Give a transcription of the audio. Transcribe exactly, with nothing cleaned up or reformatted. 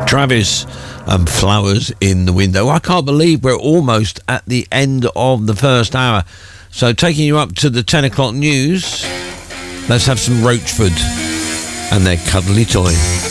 Travis and Flowers in the Window. I can't believe we're almost at the end of the first hour. So taking you up to the ten o'clock news, let's have some Roachford and their Cuddly Toy.